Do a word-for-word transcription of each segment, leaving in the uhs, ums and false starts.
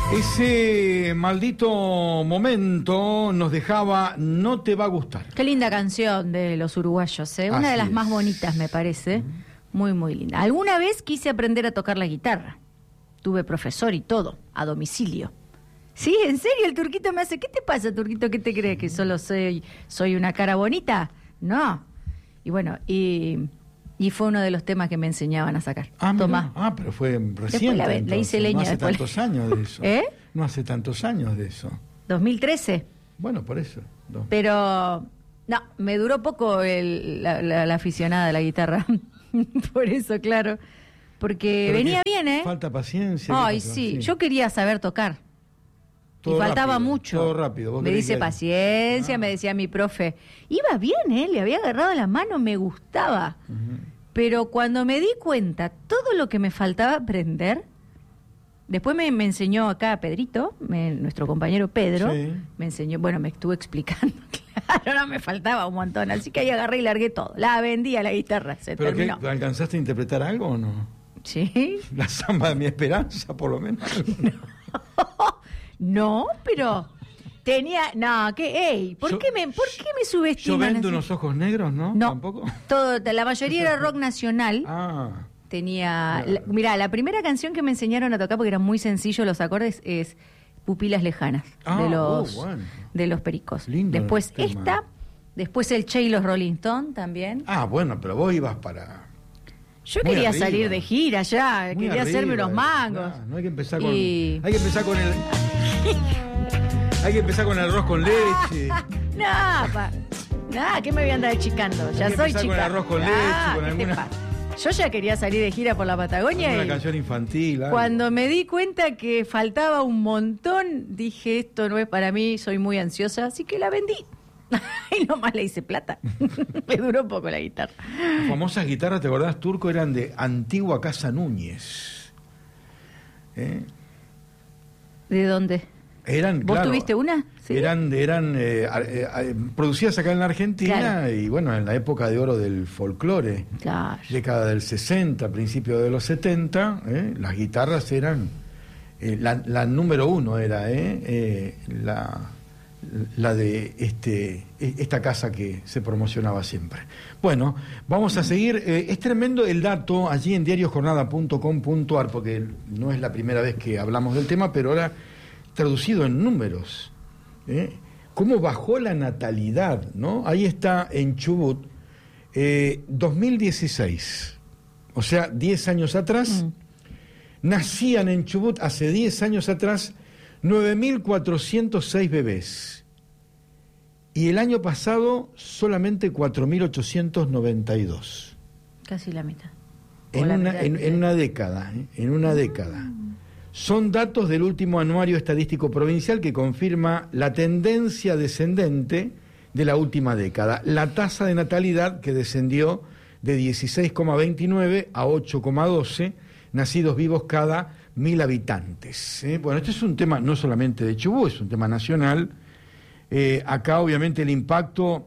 Ese maldito momento nos dejaba No te va a gustar. Qué linda canción de los uruguayos, ¿eh? Una Así de las es. más bonitas, me parece. Uh-huh. Muy, muy linda. Alguna vez quise aprender a tocar la guitarra. Tuve profesor y todo, a domicilio. Sí, en serio, el Turquito me hace, ¿qué te pasa, Turquito? ¿Qué te crees? ¿Que solo soy, soy una cara bonita? No. Y bueno, y... Y fue uno de los temas que me enseñaban a sacar. Ah, Tomá. Ah, pero fue reciente. La, le hice leña no hace después. tantos años de eso. ¿Eh? No hace tantos años de eso. dos mil trece. Bueno, por eso. No. Pero, no, me duró poco el, la, la, la aficionada de la guitarra. Por eso, claro. Porque pero venía bien, ¿eh? Falta paciencia. Ay, sí. sí. Yo quería saber tocar. Todo y faltaba rápido, mucho. Todo rápido. ¿Vos me dice que... paciencia, ah. me decía mi profe. Iba bien, ¿eh? Le había agarrado la mano, me gustaba. Uh-huh. Pero cuando me di cuenta todo lo que me faltaba aprender, después me, me enseñó acá Pedrito, me, nuestro compañero Pedro, sí. me enseñó, bueno, me estuvo explicando, claro, no me faltaba un montón, así que ahí agarré y largué todo, la vendí a la guitarra, se ¿Pero terminó. qué, alcanzaste a interpretar algo o no? Sí. La samba de mi esperanza, por lo menos. No, no pero... Tenía, no, que, ey, ¿por, yo, qué me, ¿por qué me subestiman? Yo vendo así? Unos ojos negros, ¿no? No, ¿Tampoco? Todo, la mayoría era rock nacional. Ah. Tenía, la, mirá, la primera canción que me enseñaron a tocar, porque eran muy sencillos los acordes, es Pupilas Lejanas, ah, de los oh, bueno. de los Pericos. Lindo después tema. esta, después el Che y los Rolling Stone también. Ah, bueno, pero vos ibas para... Yo muy quería arriba. salir de gira ya, muy quería arriba, hacerme unos mangos. No, no hay que empezar con... Y... Hay que empezar con el... Hay que empezar con el arroz con leche. No, pa. No, ¿qué me voy a andar achicando? Ya Hay que soy empezar chica. con el arroz con leche, ah, con alguna... Yo ya quería salir de gira por la Patagonia. Con una y canción infantil. Algo. Cuando me di cuenta que faltaba un montón, dije, esto no es para mí, soy muy ansiosa, así que la vendí. Y nomás le hice plata. Me duró poco la guitarra. Las famosas guitarras, ¿te acordás, Turco? Eran de Antigua Casa Núñez. ¿Eh? ¿De dónde? Eran, ¿Vos claro, tuviste una? ¿Sí? Eran, eran eh, eh, eh, producidas acá en la Argentina, claro. Y bueno, en la época de oro del folclore, claro. Década del sesenta, principio de los setenta, eh, las guitarras eran, eh, la, la número uno era eh, eh, la, la de este esta casa que se promocionaba siempre. Bueno, vamos a seguir, eh, es tremendo el dato allí en diario jornada punto com punto ar, porque no es la primera vez que hablamos del tema, pero ahora traducido en números, ¿eh? Cómo bajó la natalidad, ¿no? Ahí está en Chubut, eh, dos mil dieciséis, o sea, diez años atrás, mm. nacían en Chubut hace diez años atrás nueve mil cuatrocientos seis bebés, y el año pasado solamente cuatro mil ochocientos noventa y dos. Casi la mitad. En, la una, mitad en, en una década, ¿eh? En una mm. década. Son datos del último anuario estadístico provincial que confirma la tendencia descendente de la última década. La tasa de natalidad que descendió de dieciséis coma veintinueve a ocho coma doce nacidos vivos cada mil habitantes. ¿eh? Bueno, este es un tema no solamente de Chubut, es un tema nacional. Eh, acá obviamente el impacto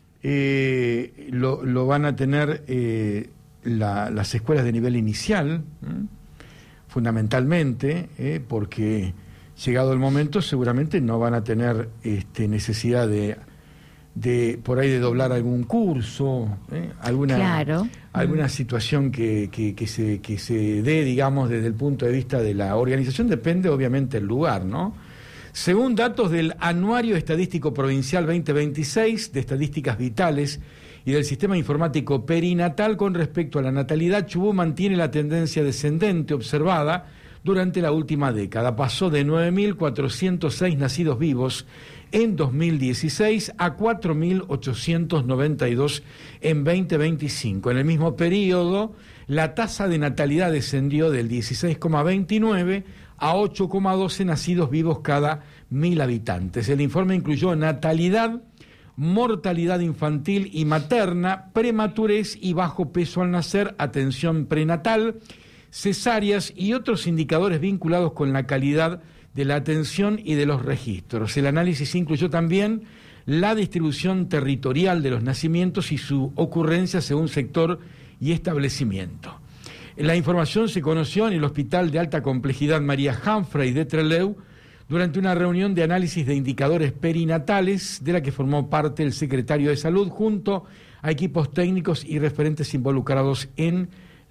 eh, lo, lo van a tener eh, la, las escuelas de nivel inicial, ¿eh? fundamentalmente, eh, porque llegado el momento seguramente no van a tener este, necesidad de, de por ahí de doblar algún curso, eh, alguna, claro. alguna mm. situación que, que, que, se, que se dé, digamos, desde el punto de vista de la organización, depende obviamente del lugar, ¿no? Según datos del Anuario Estadístico Provincial veinte veintiséis de Estadísticas Vitales y del Sistema Informático Perinatal con respecto a la natalidad, Chubut mantiene la tendencia descendente observada durante la última década. Pasó de nueve mil cuatrocientos seis nacidos vivos en dos mil dieciséis a cuatro mil ochocientos noventa y dos en veinte veinticinco. En el mismo periodo, la tasa de natalidad descendió del dieciséis coma veintinueve a ocho coma doce nacidos vivos cada mil habitantes. El informe incluyó natalidad, mortalidad infantil y materna, prematurez y bajo peso al nacer, atención prenatal, cesáreas y otros indicadores vinculados con la calidad de la atención y de los registros. El análisis incluyó también la distribución territorial de los nacimientos y su ocurrencia según sector y establecimiento. La información se conoció en el Hospital de Alta Complejidad María Humphrey de Trelew durante una reunión de análisis de indicadores perinatales de la que formó parte el secretario de Salud junto a equipos técnicos y referentes involucrados en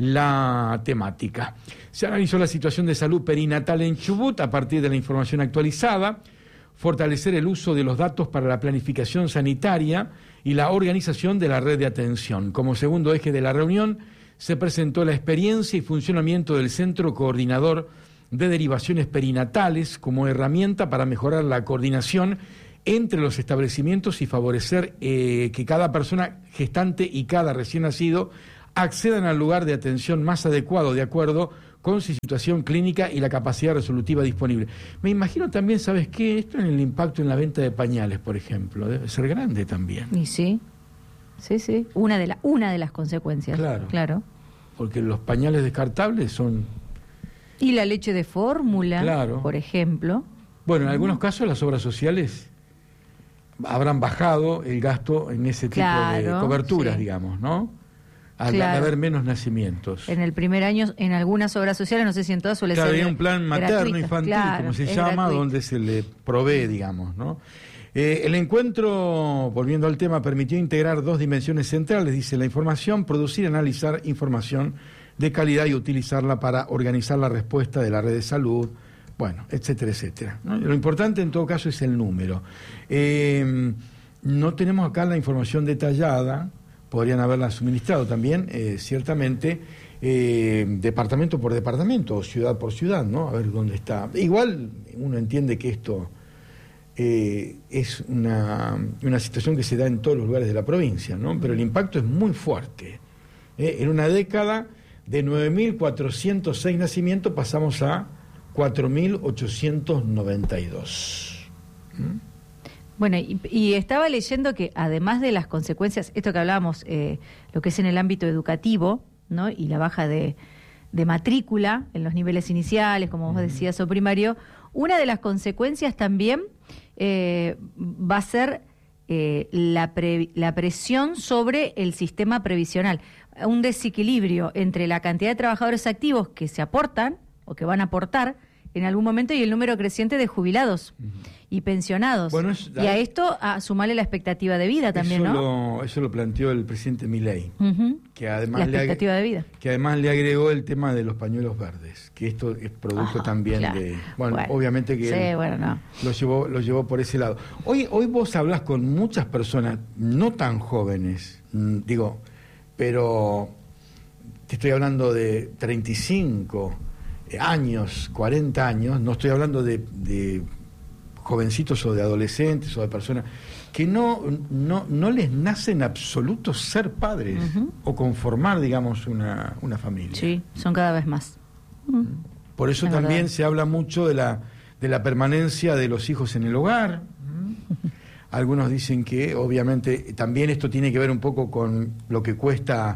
la temática. Se analizó la situación de salud perinatal en Chubut a partir de la información actualizada, fortalecer el uso de los datos para la planificación sanitaria y la organización de la red de atención. Como segundo eje de la reunión, se presentó la experiencia y funcionamiento del Centro Coordinador de Derivaciones Perinatales como herramienta para mejorar la coordinación entre los establecimientos y favorecer eh, que cada persona gestante y cada recién nacido accedan al lugar de atención más adecuado de acuerdo con su situación clínica y la capacidad resolutiva disponible. Me imagino también, ¿sabes qué? Esto en el impacto en la venta de pañales, por ejemplo, debe ser grande también. Y sí, sí, sí, una de, la, una de las consecuencias. Claro, claro. Porque los pañales descartables son... Y la leche de fórmula, claro, por ejemplo. Bueno, en algunos casos las obras sociales habrán bajado el gasto en ese tipo claro, de coberturas, sí, digamos, ¿no? Al claro, haber menos nacimientos. En el primer año, en algunas obras sociales, no sé si en todas suele claro, ser había un plan materno gratuita, infantil, claro, como se es llama, gratuito, donde se le provee, digamos, ¿no? Eh, el encuentro, volviendo al tema, permitió integrar dos dimensiones centrales, dice la información, producir y analizar información de calidad y utilizarla para organizar la respuesta de la red de salud, bueno, etcétera, etcétera, ¿no? Lo importante en todo caso es el número. Eh, no tenemos acá la información detallada, podrían haberla suministrado también, eh, ciertamente, eh, departamento por departamento, o ciudad por ciudad, ¿no? A ver dónde está. Igual uno entiende que esto eh, es una, una situación que se da en todos los lugares de la provincia, ¿no? Pero el impacto es muy fuerte. ¿eh? En una década, de nueve mil cuatrocientos seis nacimientos pasamos a cuatro mil ochocientos noventa y dos. ¿Mm? Bueno, y, y estaba leyendo que además de las consecuencias, esto que hablábamos, eh, lo que es en el ámbito educativo, ¿no? Y la baja de, de matrícula en los niveles iniciales, como vos decías, o primario, una de las consecuencias también eh, va a ser eh, la, pre, la presión sobre el sistema previsional, un desequilibrio entre la cantidad de trabajadores activos que se aportan o que van a aportar en algún momento y el número creciente de jubilados uh-huh. y pensionados. Bueno, es, y a esto a sumarle la expectativa de vida también, eso ¿no? Lo, eso lo planteó el presidente Milei, uh-huh. que además la expectativa le, de vida. Que además le agregó el tema de los pañuelos verdes, que esto es producto oh, también claro. de... Bueno, bueno, obviamente que sí, él bueno, no. lo, llevó, lo llevó por ese lado. Hoy, hoy vos hablás con muchas personas, no tan jóvenes, digo, pero te estoy hablando de treinta y cinco años, cuarenta años, no estoy hablando de, de jovencitos o de adolescentes o de personas que no, no, no les nace en absoluto ser padres uh-huh. o conformar, digamos, una, una familia. Sí, son cada vez más. Uh-huh. Por eso es también verdad. Se habla mucho de la, de la permanencia de los hijos en el hogar. Uh-huh. Algunos dicen que, obviamente, también esto tiene que ver un poco con lo que cuesta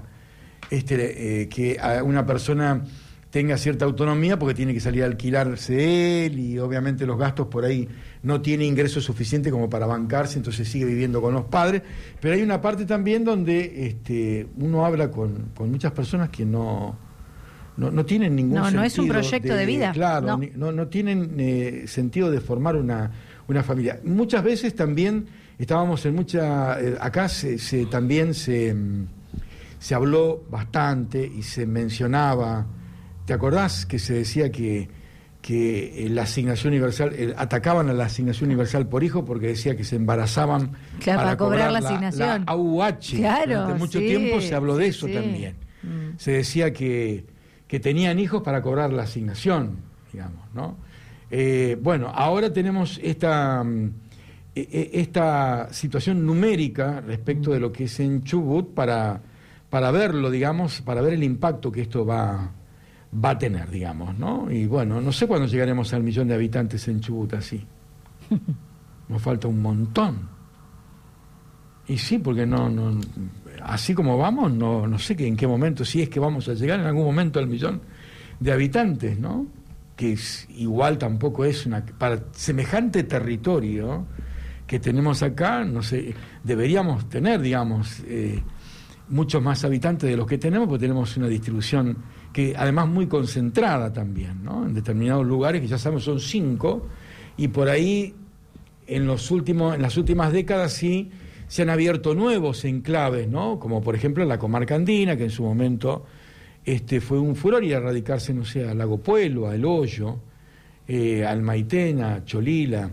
este, eh, que a una persona tenga cierta autonomía porque tiene que salir a alquilarse él y obviamente los gastos por ahí no tiene ingresos suficientes como para bancarse, entonces sigue viviendo con los padres, pero hay una parte también donde este, uno habla con, con muchas personas que no, no, no tienen ningún no, sentido. No es un proyecto de, de vida. Claro, no, ni, no, no tienen eh, sentido de formar una, una familia. Muchas veces también estábamos en mucha... Eh, acá se, se, también se, se habló bastante y se mencionaba... ¿Te acordás que se decía que, que la asignación universal, eh, atacaban a la asignación universal por hijo porque decía que se embarazaban claro, para, para cobrar, cobrar la, la asignación? La A U H. Claro, durante mucho sí, tiempo se habló de eso sí. también. Mm. Se decía que, que tenían hijos para cobrar la asignación, digamos, ¿no? Eh, bueno, ahora tenemos esta, esta situación numérica respecto de lo que es en Chubut para, para verlo, digamos, para ver el impacto que esto va va a tener, digamos, ¿no? Y bueno, no sé cuándo llegaremos al millón de habitantes en Chubut así. Nos falta un montón. Y sí, porque no, no así como vamos, no, no sé que en qué momento, si es que vamos a llegar en algún momento al millón de habitantes, ¿no? Que es, igual tampoco es una... Para semejante territorio que tenemos acá, no sé, deberíamos tener, digamos, eh, muchos más habitantes de los que tenemos, porque tenemos una distribución que además muy concentrada también, ¿no? En determinados lugares, que ya sabemos son cinco, y por ahí en los últimos, en las últimas décadas sí se han abierto nuevos enclaves, ¿no? Como por ejemplo la comarca andina, que en su momento este, fue un furor ir a radicarse, no sé, a Lago Puelo, a El Hoyo, eh, al Maitén, a Cholila,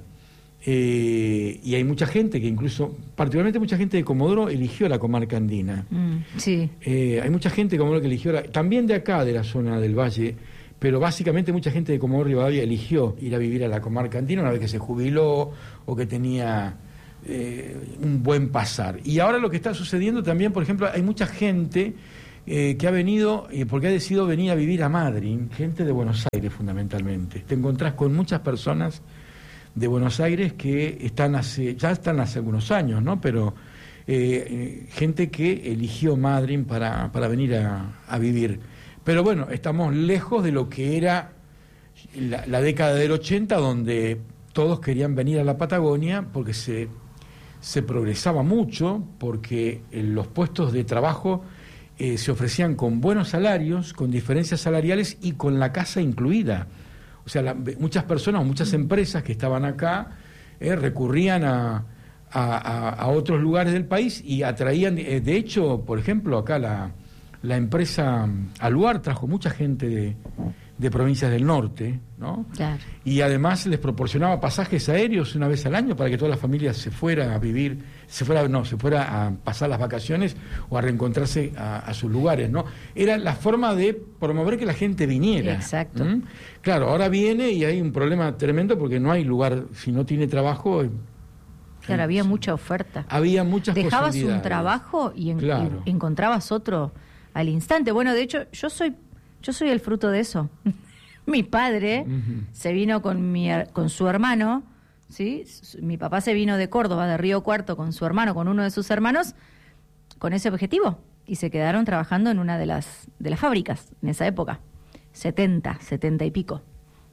eh, y hay mucha gente que incluso, particularmente mucha gente de Comodoro, eligió la comarca andina. Mm, sí. Eh, hay mucha gente de Comodoro que eligió, la, también de acá, de la zona del Valle, pero básicamente mucha gente de Comodoro Rivadavia eligió ir a vivir a la comarca andina una vez que se jubiló o que tenía eh, un buen pasar. Y ahora lo que está sucediendo también, por ejemplo, hay mucha gente eh, que ha venido, eh, porque ha decidido venir a vivir a Madrid, gente de Buenos Aires fundamentalmente. Te encontrás con muchas personas de Buenos Aires que están hace, ya están hace algunos años, ¿no? Pero eh, eh, gente que eligió Madrid para, para venir a, a vivir. Pero bueno, estamos lejos de lo que era la, la década del ochenta, donde todos querían venir a la Patagonia porque se, se progresaba mucho, porque en los puestos de trabajo eh, se ofrecían con buenos salarios, con diferencias salariales y con la casa incluida. O sea, la, muchas personas, muchas empresas que estaban acá eh, recurrían a, a, a otros lugares del país y atraían, eh, de hecho, por ejemplo, acá la, la empresa Aluar trajo mucha gente de, de provincias del norte, ¿no? Claro. Y además les proporcionaba pasajes aéreos una vez al año para que toda la familia se fuera a vivir, se fuera, no, se fuera a pasar las vacaciones o a reencontrarse a, a sus lugares, ¿no? Era la forma de promover que la gente viniera. Exacto. ¿Mm? Claro, ahora viene y hay un problema tremendo porque no hay lugar, si no tiene trabajo. Claro, había mucha oferta. Había muchas Dejabas posibilidades. un trabajo y, en, Claro. y encontrabas otro al instante. Bueno, de hecho, yo soy yo soy el fruto de eso. Mi padre uh-huh. se vino con mi con su hermano, ¿sí? Mi papá se vino de Córdoba, de Río Cuarto, con su hermano, con uno de sus hermanos, con ese objetivo. Y se quedaron trabajando en una de las de las fábricas en esa época. setenta, setenta y pico.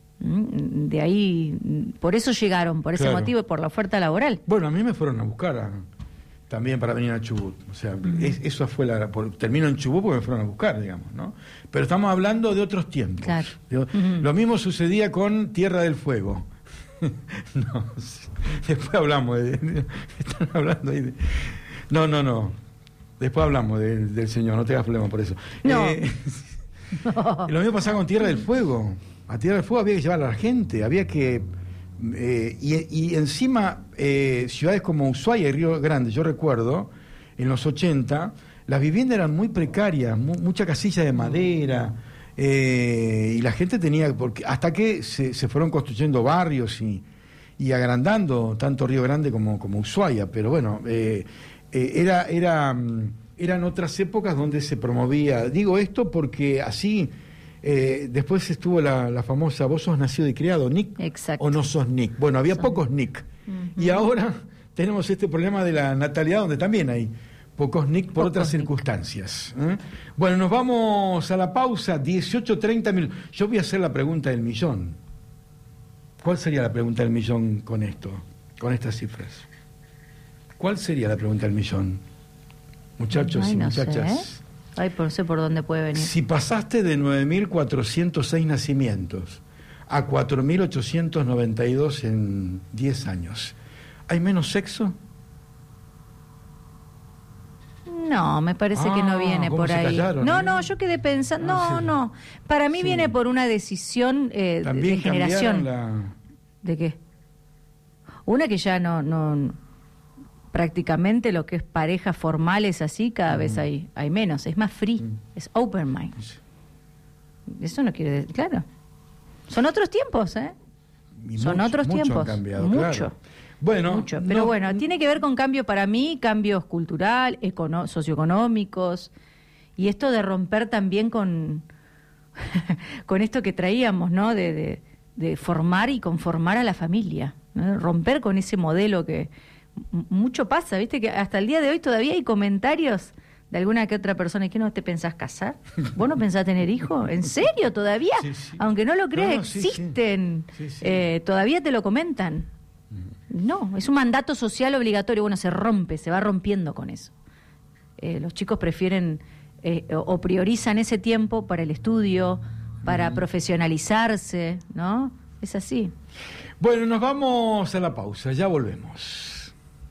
De ahí, por eso llegaron, por ese claro. motivo, por la oferta laboral. Bueno, a mí me fueron a buscar a, también para venir a Chubut. O sea, uh-huh. es, eso fue la... Por, termino en Chubut porque me fueron a buscar, digamos, ¿no? Pero estamos hablando de otros tiempos. Claro. De, uh-huh. Lo mismo sucedía con Tierra del Fuego. No, después hablamos de, de... Están hablando ahí de... No, no, no. Después hablamos de, del señor, no te hagas problema por eso. No. Eh, no. Lo mismo pasaba con Tierra del Fuego. A Tierra del Fuego había que llevar a la gente, había que... Eh, y, y encima, eh, ciudades como Ushuaia y Río Grande, yo recuerdo, en los ochenta, las viviendas eran muy precarias, mu mucha casilla de madera, eh, y la gente tenía... porque hasta que se, se fueron construyendo barrios y, y agrandando tanto Río Grande como, como Ushuaia, pero bueno, eh, eh, era, era, eran otras épocas donde se promovía... Digo esto porque así... Eh, después estuvo la, la famosa ¿vos sos nacido y criado, Nick? Exacto. ¿O no sos Nick? Bueno, había Son... pocos Nick. Uh-huh. Y ahora tenemos este problema de la natalidad donde también hay pocos Nick por pocos otras Nick. circunstancias. ¿eh? Bueno, nos vamos a la pausa, dieciocho treinta minutos. Yo voy a hacer la pregunta del millón. ¿Cuál sería la pregunta del millón con esto, con estas cifras? ¿Cuál sería la pregunta del millón? Muchachos Ay, y no muchachas. Sé, ¿eh? Ay, no sé por dónde puede venir. Si pasaste de nueve mil cuatrocientos seis nacimientos a cuatro mil ochocientos noventa y dos en diez años, ¿hay menos sexo? No, me parece ah, que no viene por ahí. Callaron, no, ¿eh? no, yo quedé pensando... No, ah, sí. no. Para mí sí. viene por una decisión eh, de generación. La... ¿De qué? Una que ya no... no prácticamente lo que es parejas formales así, cada mm. vez hay, hay menos, es más free, mm. es open mind. Eso no quiere decir, claro. Son otros tiempos, ¿eh? Y Son mucho, otros mucho tiempos. Han cambiado, mucho. Claro. Bueno, mucho. Pero no, bueno, tiene que ver con cambio para mí, cambios cultural, econo socioeconómicos, y esto de romper también con, con esto que traíamos, ¿no? De, de, de formar y conformar a la familia, ¿no? Romper con ese modelo que mucho pasa, ¿viste? Que hasta el día de hoy todavía hay comentarios de alguna que otra persona. ¿Y qué no te pensás casar? ¿Vos no pensás tener hijos? ¿En serio todavía? Sí, sí. Aunque no lo creas, no, no, existen. Sí, sí. Sí, sí. Eh, todavía te lo comentan. No, es un mandato social obligatorio. Bueno, se rompe, se va rompiendo con eso. Eh, los chicos prefieren eh, o, o priorizan ese tiempo para el estudio, para Mm. profesionalizarse, ¿no? Es así. Bueno, nos vamos a la pausa, ya volvemos.